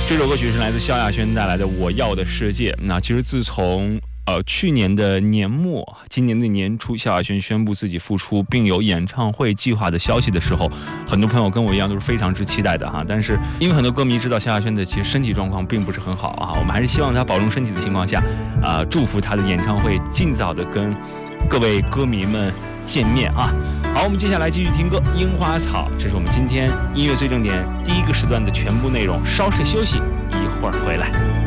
这首歌曲是来自萧亚轩带来的《我要的世界》。那其实自从去年的年末，今年的年初，萧亚轩宣布自己复出并有演唱会计划的消息的时候，很多朋友跟我一样都是非常之期待的哈。但是因为很多歌迷知道萧亚轩的其实身体状况并不是很好啊，我们还是希望他保重身体的情况下，祝福他的演唱会尽早的跟各位歌迷们见面啊。好，我们接下来继续听歌《樱花草》，这是我们今天音乐最正点第一个时段的全部内容。稍事休息，一会儿回来。